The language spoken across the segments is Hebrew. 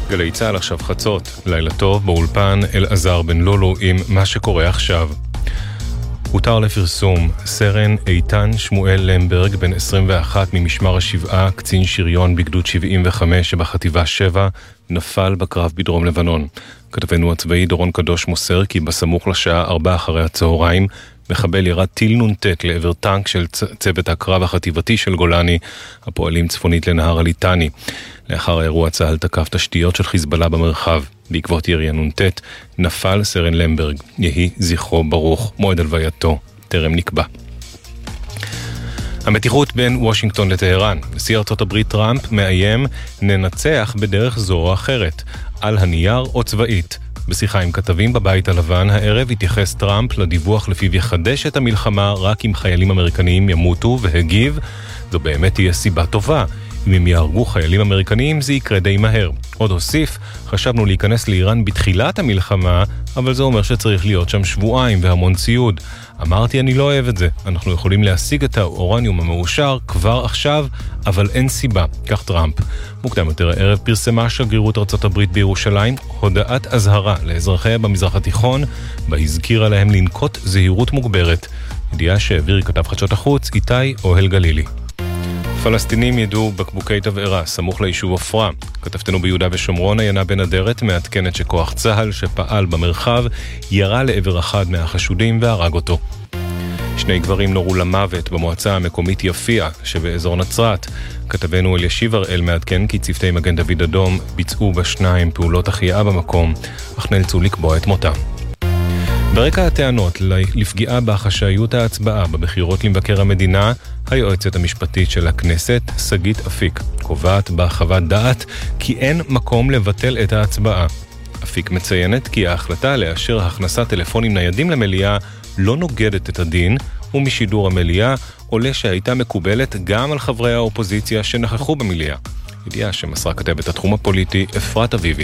גלי צהל עכשיו חצות, לילה טוב באולפן אלעזר בן לולו עם מה שקורה עכשיו. הותר לפרסום, סרן איתן שמואל למברג, בן 21 ממשמר השבעה, קצין שריון בגדוד 75 שבחטיבה 7, נפל בקרב בדרום לבנון. כתבנו הצבאי דורון קדוש מוסר כי בסמוך לשעה 4 אחרי הצהריים, מחבל ירד טיל נ"ט לעבר טנק של צוות הקרב החטיבתי של גולני, הפועלים צפונית לנהר הליטני. לאחר האירוע צה"ל תקף תשתיות של חיזבאללה במרחב. בעקבות ירי הנ"ט נפל סרן למברג. יהי זכרו ברוך. מועד הלווייתו טרם נקבע. המתיחות בין וושינגטון לטהרן. נשיא ארצות הברית טראמפ מאיים ננצח בדרך זו או אחרת, על הנייר או צבאית. בשיחה עם כתבים בבית הלבן הערב התייחס טראמפ לדיווח לפיו יחדש את המלחמה רק אם חיילים אמריקניים ימותו, והגיב, זו באמת תהיה סיבה טובה. אם הם יהרגו חיילים אמריקניים זה יקרה די מהר. עוד הוסיף, חשבנו להיכנס לאיראן בתחילת המלחמה, אבל זה אומר שצריך להיות שם שבועיים והמון ציוד. אמרתי אני לא אוהב את זה, אנחנו יכולים להשיג את האורניום המאושר כבר עכשיו, אבל אין סיבה, כך טראמפ. מוקדם יותר הערב פרסמה שגרירות ארצות הברית בירושלים הודעת אזהרה לאזרחיה במזרח התיכון, בה הזכירה להם לנקוט זהירות מוגברת. ידיעה שהעביר כתב חדשות החוץ איתי אוהל גלילי. פלסטינים ידעו בקבוקי תבערה סמוך ליישוב עופרה. כתבתנו ביהודה ושומרון עיינה בן אדרת מעדכנת שכוח צה"ל שפעל במרחב ירה לעבר אחד מהחשודים והרג אותו. 2 גברים נורו למוות במועצה המקומית יפיע שבאזור נצרת. כתבנו אלישיב הראל מעדכן כי צוותי מגן דוד אדום ביצעו ב2 פעולות החייאה במקום, אך נאלצו לקבוע את מותם. ברקע הטענות לפגיעה בחשאיות ההצבעה בבחירות למבקר המדינה, היועצת המשפטית של הכנסת, שגית אפיק, קובעת בחוות דעת כי אין מקום לבטל את ההצבעה. אפיק מציינת כי ההחלטה לאשר הכנסת טלפונים ניידים למליאה לא נוגדת את הדין, ומשידור המליאה עולה שהייתה מקובלת גם על חברי האופוזיציה שנכחו במליאה. ידיעה שמסרה כתבת התחום הפוליטי אפרת אביבי.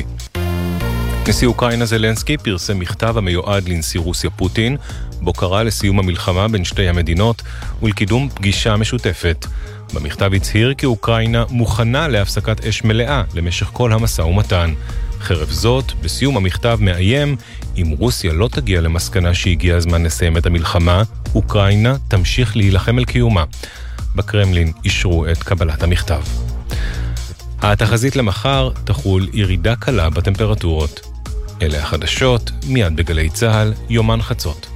נשיא אוקראינה זלנסקי פרסם מכתב המיועד לנשיא רוסיה פוטין, בו קרא לסיום המלחמה בין שתי המדינות ולקידום פגישה משותפת. במכתב הצהיר כי אוקראינה מוכנה להפסקת אש מלאה למשך כל המשא ומתן. חרף זאת, בסיום המכתב מאיים, אם רוסיה לא תגיע למסקנה שהגיע הזמן לסיים את המלחמה, אוקראינה תמשיך להילחם על קיומה. בקרמלין אישרו את קבלת המכתב. התחזית למחר תחול ירידה קלה בטמפרטורות. אלה החדשות, מיד בגלי צהל, יומן חצות.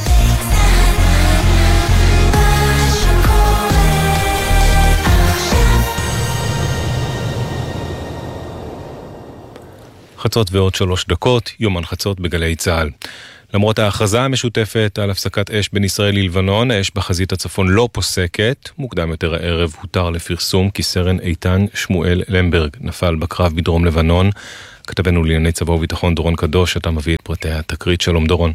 חצות ועוד 3 דקות, יומן חצות בגלי צהל. למרות ההכרזה המשותפת על הפסקת אש בין ישראל ללבנון, האש בחזית הצפון לא פוסקת. מוקדם יותר הערב הותר לפרסום כי סרן איתן שמואל למברג נפל בקרב בדרום לבנון. כתבנו לענייני צבא וביטחון דורון קדוש, אתה מביא את פרטי התקרית. שלום דורון.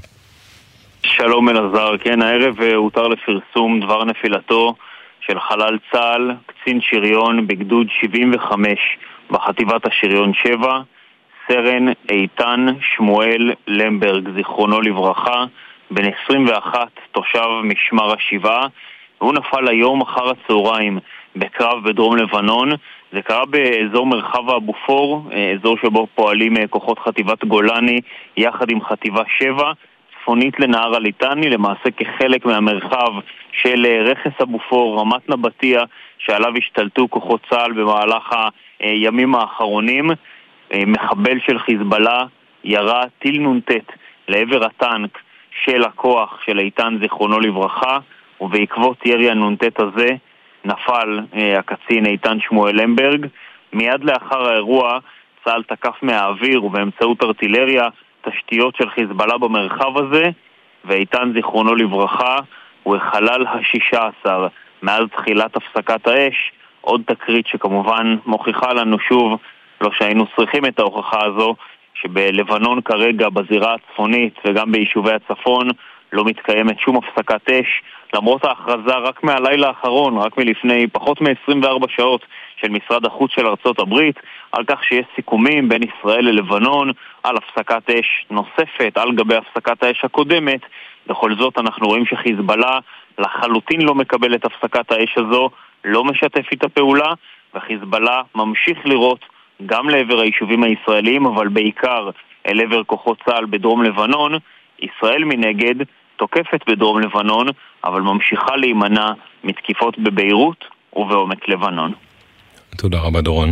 שלום אלעזר, כן, הערב הותר לפרסום דבר נפילתו של חלל צה"ל, קצין שריון בגדוד 75 בחטיבת השריון 7, סרן איתן שמואל למברג, זיכרונו לברכה, בן 21, תושב משמר השבעה. והוא נפל היום אחר הצהריים בקרב בדרום לבנון. זה קרה באזור מרחב הבופור, אזור שבו פועלים כוחות חטיבת גולני יחד עם חטיבה 7, צפונית לנהר הליטני, למעשה כחלק מהמרחב של רכס הבופור, רמת נבטיה, שעליו השתלטו כוחות צה"ל במהלך הימים האחרונים. מחבל של חיזבאללה ירה טיל נ"ט לעבר הטנק של הכוח של איתן זיכרונו לברכה, ובעקבות ירי הנ"ט הזה נפל הקצין איתן שמואל למברג. מיד לאחר האירוע צה"ל תקף מהאוויר ובאמצעות ארטילריה תשתיות של חיזבאללה במרחב הזה, ואיתן זיכרונו לברכה הוא החלל ה-16 מאז תחילת הפסקת האש. עוד תקרית שכמובן מוכיחה לנו שוב, לא שהיינו צריכים את ההוכחה הזו, שבלבנון כרגע בזירה הצפונית וגם ביישובי הצפון לא מתקיימת שום הפסקת אש, למרות ההכרזה רק מהלילה האחרון, רק מלפני פחות מ-24 שעות של משרד החוץ של ארצות הברית, על כך שיש סיכומים בין ישראל ללבנון על הפסקת אש נוספת, על גבי הפסקת האש הקודמת. בכל זאת אנחנו רואים שחיזבאללה לחלוטין לא מקבל את הפסקת האש הזו, לא משתף איתה פעולה, וחיזבאללה ממשיך לראות גם לעבר היישובים הישראלים, אבל בעיקר אל עבר כוחות צה"ל בדרום לבנון. ישראל מנגד תוקפת בדרום לבנון, אבל ממשיכה להימנע מתקיפות בביירות ובעומק לבנון. תודה רבה דורון.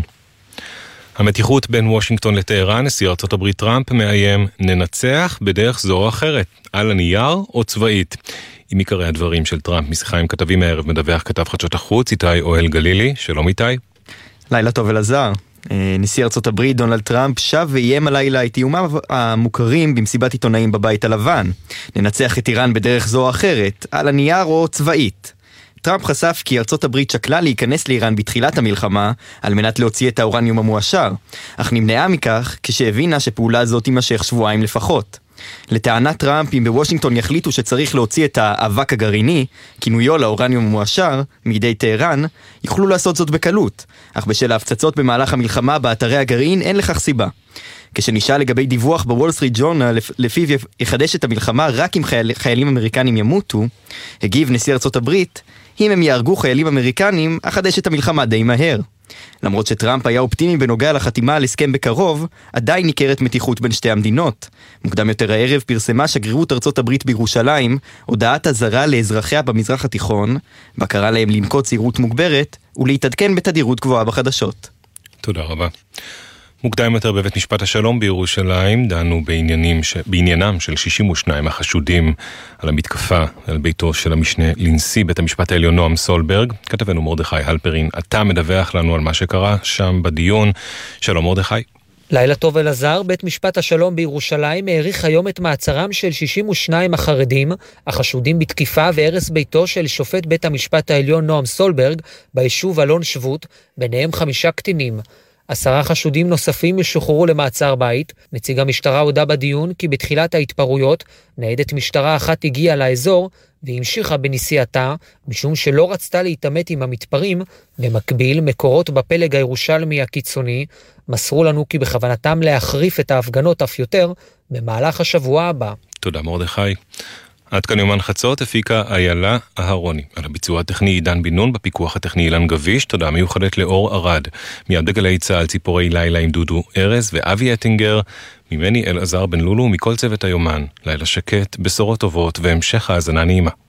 המתיחות בין וושינגטון לטהרן, נשיא ארצות הברית טראמפ מאיים, ננצח בדרך זו או אחרת, על הנייר או צבאית. עם עיקרי הדברים של טראמפ משיחה עם כתבים הערב מדווח כתב חדשות החוץ, איתי אוהל גלילי. שלום איתי. לילה טוב אלעזר. נשיא ארצות הברית דונלד טראמפ שב ואיים הלילה את איומיו המוכרים במסיבת עיתונאים בבית הלבן. ננצח את איראן בדרך זו או אחרת, על הנייר או צבאית. טראמפ חשף כי ארצות הברית שקלה להיכנס לאיראן בתחילת המלחמה על מנת להוציא את האורניום המועשר, אך נמנעה מכך כשהבינה שפעולה זאת תימשך שבועיים לפחות. לטענת טראמפ, אם בוושינגטון יחליטו שצריך להוציא את האבק הגרעיני, כינויו לאורניום המועשר, מידי טהרן, יוכלו לעשות זאת בקלות, אך בשל ההפצצות במהלך המלחמה באתרי הגרעין אין לכך סיבה. כשנשאל לגבי דיווח בוול סטריט ג'ורנל לפיו יחדש את המלחמה רק אם חיילים אמריקנים ימותו, הגיב נשיא ארצות הברית, אם הם יהרגו חיילים אמריקנים, אחדש את המלחמה די מהר. למרות שטראמפ היה אופטימי בנוגע לחתימה על הסכם בקרוב, עדיין ניכרת מתיחות בין שתי המדינות. מוקדם יותר הערב פרסמה שגרירות ארצות הברית בירושלים הודעת אזהרה לאזרחיה במזרח התיכון, וקרא להם לנקוט זהירות מוגברת ולהתעדכן בתדירות גבוהה בחדשות. תודה רבה. מוקדם יותר בבית משפט השלום בירושלים דנו בעניינם של 62 החשודים על המתקפה על ביתו של המשנה לנשיא בית המשפט העליון נועם סולברג. כתבנו מרדכי הלפרין, אתה מדווח לנו על מה שקרה שם בדיון. שלום מרדכי. לילה טוב אלעזר. בית משפט השלום בירושלים העריך היום את מעצרם של 62 החרדים החשודים בתקיפה והרס ביתו של שופט בית המשפט העליון נועם סולברג ביישוב אלון שבות, ביניהם 5 קטינים. 10 חשודים נוספים ישוחררו למעצר בית. נציג המשטרה הודע בדיון כי בתחילת ההתפרעויות ניידת משטרה אחת הגיעה לאזור והמשיכה בנסיעתה משום שלא רצתה להתעמת עם המתפרעים. במקביל, מקורות בפלג הירושלמי הקיצוני מסרו לנו כי בכוונתם להחריף את ההפגנות אף יותר במהלך השבוע הבא. תודה מרדכי. עד כאן יומן חצות, הפיקה איילה אהרוני. על הביצוע הטכני עידן בן נון, בפיקוח הטכני אילן גביש. תודה מיוחדת לאור ארד. מיד בגלי צה"ל ציפורי לילה עם דודו ארז ואבי אטינגר. ממני אלעזר בן לולו, מכל צוות היומן. לילה שקט, בשורות טובות והמשך האזנה נעימה.